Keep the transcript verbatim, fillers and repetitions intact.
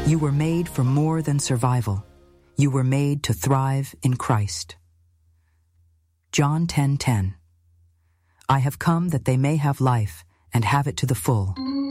You were made for more than survival. You were made to thrive in Christ. John ten ten. I have come that they may have life and have it to the full.